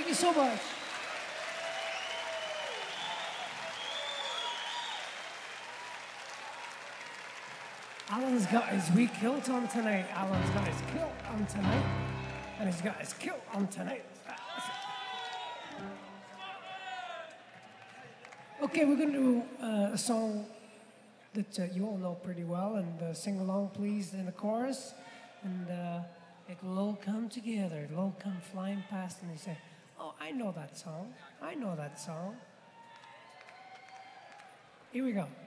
Thank you so much. Alan's got his wee kilt on tonight. Alan's got his kilt on tonight. And he's got his kilt on tonight. Okay, we're going to do a song that you all know pretty well, and sing along, please, in the chorus. And it will all come together. It'll all come flying past, and you say, "Oh, I know that song. I know that song." Here we go.